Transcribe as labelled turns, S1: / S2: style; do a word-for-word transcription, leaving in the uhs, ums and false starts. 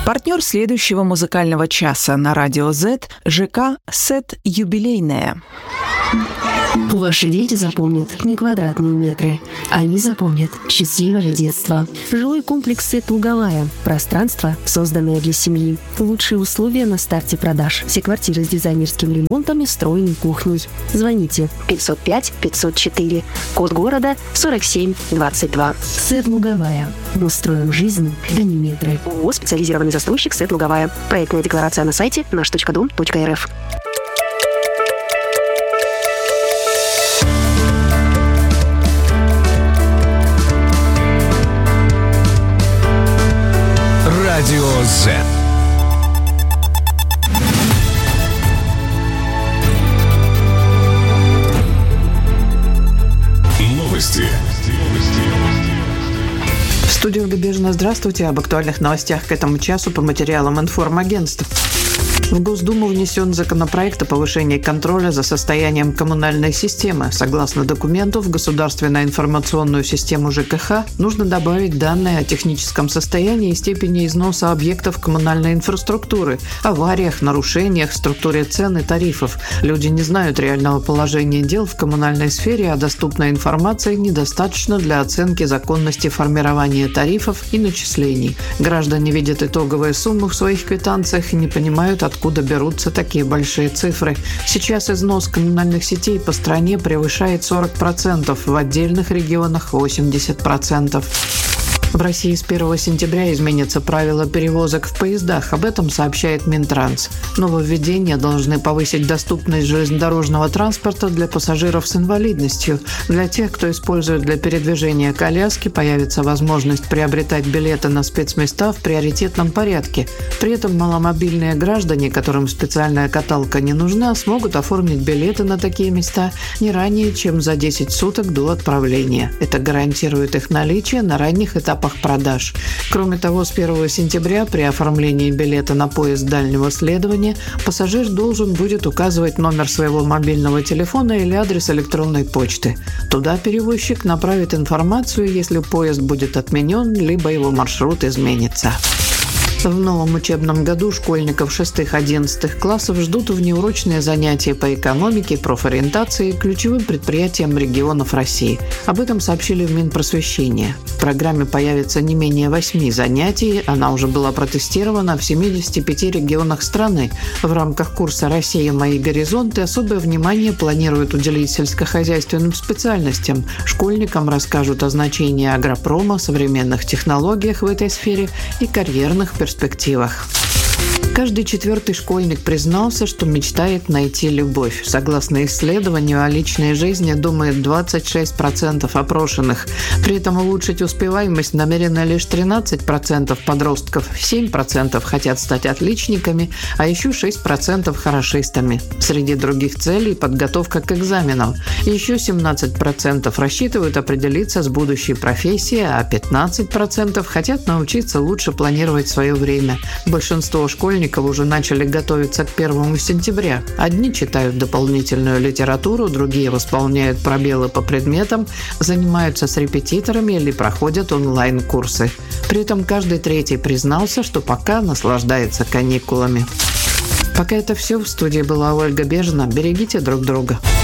S1: Партнер следующего музыкального часа на Радио Z – ЖК «Сет Юбилейная».
S2: Ваши дети запомнят не квадратные метры. Они запомнят счастливое детство. Жилой комплекс «Сет Луговая». Пространство, созданное для семьи. Лучшие условия на старте продаж. Все квартиры с дизайнерским ремонтом и встроенной кухней. Звоните пятьсот пять пятьсот четыре. Код города сорок семь двадцать два. «Сет Луговая». Мы строим жизнь, а не метры. ООО «Специализированный застройщик «Сет Луговая». Проектная декларация на сайте наш точка дом точка эр эф.
S3: Радио Z. Новости.
S4: В студии Ольга Бежина. Здравствуйте. Об актуальных новостях к этому часу по материалам информагентств. В Госдуму внесен законопроект о повышении контроля за состоянием коммунальной системы. Согласно документу, в государственную информационную систему ЖКХ нужно добавить данные о техническом состоянии и степени износа объектов коммунальной инфраструктуры, авариях, нарушениях, структуре цен и тарифов. Люди не знают реального положения дел в коммунальной сфере, а доступной информации недостаточно для оценки законности формирования тарифов и начислений. Граждане видят итоговые суммы в своих квитанциях и не понимают, откуда Откуда берутся такие большие цифры. Сейчас износ коммунальных сетей по стране превышает сорок процентов, в отдельных регионах восемьдесят процентов. В России с первого сентября изменятся правила перевозок в поездах. Об этом сообщает Минтранс. Нововведения должны повысить доступность железнодорожного транспорта для пассажиров с инвалидностью. Для тех, кто использует для передвижения коляски, появится возможность приобретать билеты на спецместа в приоритетном порядке. При этом маломобильные граждане, которым специальная каталка не нужна, смогут оформить билеты на такие места не ранее, чем за десять суток до отправления. Это гарантирует их наличие на ранних этапах продаж. Кроме того, с первого сентября при оформлении билета на поезд дальнего следования пассажир должен будет указывать номер своего мобильного телефона или адрес электронной почты. Туда перевозчик направит информацию, если поезд будет отменен, либо его маршрут изменится. В новом учебном году школьников шестых-одиннадцатых классов ждут внеурочные занятия по экономике, профориентации и ключевым предприятиям регионов России. Об этом сообщили в Минпросвещении. В программе появится не менее восьми занятий. Она уже была протестирована в семидесяти пяти регионах страны. В рамках курса «Россия. Мои горизонты» особое внимание планируют уделить сельскохозяйственным специальностям. Школьникам расскажут о значении агропрома, современных технологиях в этой сфере и карьерных перспективах. перспективах. Каждый четвертый школьник признался, что мечтает найти любовь. Согласно исследованию, о личной жизни думает двадцать шесть процентов опрошенных. При этом улучшить успеваемость намерены лишь тринадцать процентов подростков, семь процентов хотят стать отличниками, а еще шесть процентов хорошистами. Среди других целей – подготовка к экзаменам. Еще семнадцать процентов рассчитывают определиться с будущей профессией, а пятнадцать процентов хотят научиться лучше планировать свое время. Большинство школьников уже начали готовиться к первому сентября. Одни читают дополнительную литературу, другие восполняют пробелы по предметам, занимаются с репетиторами или проходят онлайн-курсы. При этом каждый третий признался, что пока наслаждается каникулами. Пока это все. В студии была Ольга Бежина. Берегите друг друга.